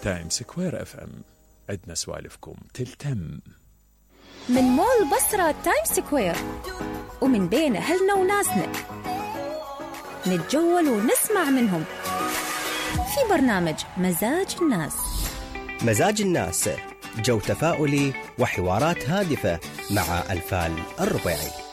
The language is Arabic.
تايم سكوير اف ام، عدنا سوالفكم تلتم. من مول بصرة تايم سكوير، ومن بين أهلنا وناسنا نتجول ونسمع منهم في برنامج مزاج الناس. مزاج الناس، جو تفاؤلي وحوارات هادفة مع ألفال الربيعي.